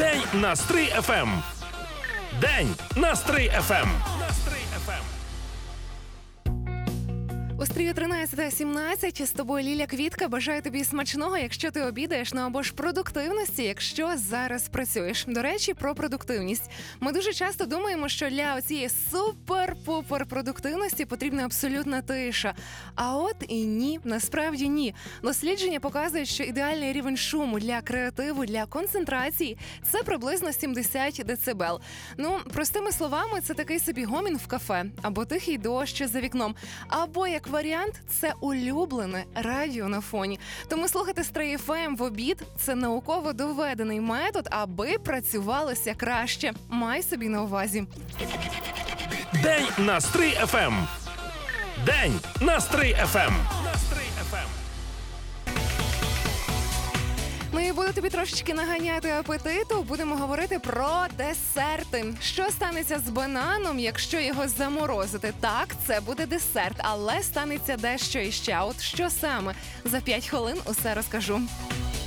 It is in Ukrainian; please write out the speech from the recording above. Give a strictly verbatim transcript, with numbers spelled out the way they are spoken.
День на Стрий еф ем. День на Стрий еф ем. У Стрію тринадцята сімнадцять з тобою Ліля Квітка. Бажаю тобі смачного, якщо ти обідаєш, ну або ж продуктивності, якщо зараз працюєш. До речі, про продуктивність. Ми дуже часто думаємо, що для цієї супер-пупер продуктивності потрібна абсолютна тиша. А от і ні, насправді ні. Дослідження показують, що ідеальний рівень шуму для креативу, для концентрації – це приблизно сімдесят децибел. Ну, простими словами, це такий собі гомін в кафе, або тихий дощ за вікном, або, як варіант, це улюблене радіо на фоні. Тому слухати Стрий еф ем в обід – це науково доведений метод, аби працювалося краще. Май собі на увазі. День на Стрий еф ем. День на Стрий еф ем. Ну і буду тобі трошечки наганяти апетиту. Будемо говорити про десерти. Що станеться з бананом, якщо його заморозити? Так, це буде десерт, але станеться дещо іще. От що саме? За п'ять хвилин усе розкажу.